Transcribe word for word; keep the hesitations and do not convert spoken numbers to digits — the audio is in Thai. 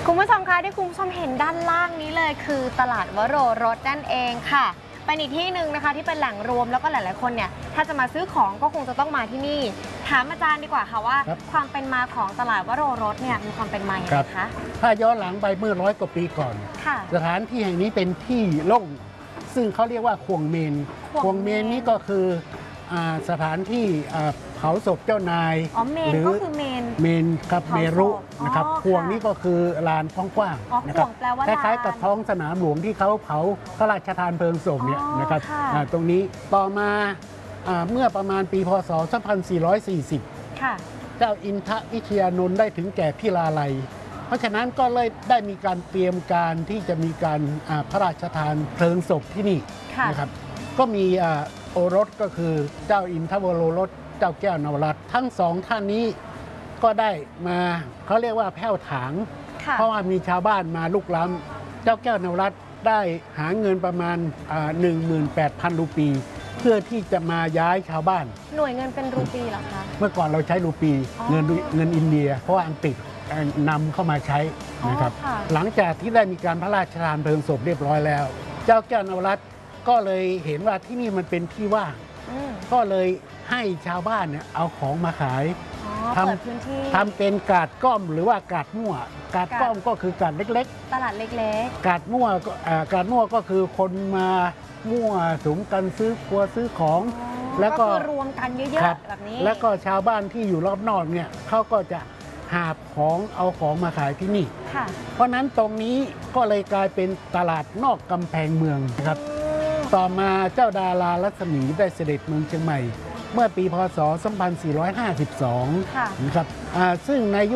คุณผู้ชมคะที่คุณผู้ชมเห็นด้านล่างนี้เลยคือตลาดวโรรสนั่นเองค่ะเป็นอีกที่หนึ่งนะคะที่เป็นแหล่งรวมแล้วก็หลายๆคนเนี่ยถ้าจะมาซื้อของก็คงจะต้องมาที่นี่ถามอาจารย์ดีกว่าค่ะว่าความเป็นมาของตลาดวโรรสเนี่ยมีความเป็นมาอย่างไรคะถ้าย้อนหลังไปเมื่อร้อยกว่าปีก่อนสถานที่แห่งนี้เป็นที่โล่งซึ่งเขาเรียกว่าควงเมนควงเมนนี้ก็คือสถานที่เผาศพเจ้านายหรือเมนเมนครับเมรุนะครับควงนี้ก็คือลานท้องกว้างนะครับคล้ายๆกับท้องสนามหลวงที่เขาเผาพระราชทานเพลิงศพเนี่ยนะครับตรงนี้ต่อมาเมื่อประมาณปีพศสองพันสี่ร้อยสี่สิบเจ้าอินทวิทยานนท์ได้ถึงแก่พิลาลัยเพราะฉะนั้นก็เลยได้มีการเตรียมการที่จะมีการพระราชทานเพลิงศพที่นี่นะครับก็มีโอรสก็คือเจ้าอินทวโรรสเจ้าแก้วนวรัตน์ทั้งสองท่านนี้ก็ได้มาเขาเรียกว่าแผ่วถางเพราะว่ามีชาวบ้านมาลุกล้ำเจ้าแก้วนวรัตน์ได้หาเงินประมาณ หนึ่งหมื่นแปดพัน รูปีเพื่อที่จะมาย้ายชาวบ้านหน่วยเงินเป็นรูปีเหรอคะเมื่อก่อนเราใช้รูปีเงินเงินอินเดียเพราะว่าอังกฤษนำเข้ามาใช้นะครับหลังจากที่ได้มีการพระราชทานเพลิงศพเรียบร้อยแล้วเจ้าแก้วนวรัตน์ก็เลยเห็นว่าที่นี่มันเป็นที่ว่างก็เลยให้ชาวบ้านเนี่ยเอาของมาขายทำทำเป็นกาดก้อมหรือว่ากาดมั่วกาดก้อมก็คือกาดเล็กๆตลาดเล็กๆกาดมั่วกาดมั่วก็คือคนมามั่วสุมกันซื้อครัวซื้อของแล้วก็รวมกันเยอะๆแบบนี้แล้วก็ชาวบ้านที่อยู่รอบนอกเนี่ยเขาก็จะหาบของเอาของมาขายที่นี่เพราะนั้นตรงนี้ก็เลยกลายเป็นตลาดนอกกำแพงเมืองนะครับต่อมาเจ้าดารารัศมีได้เสด็จเมืองเชียงใหม่เมื่อปีพศสองพันสี่ร้อยห้าสิบสองนะครับซึ่งใน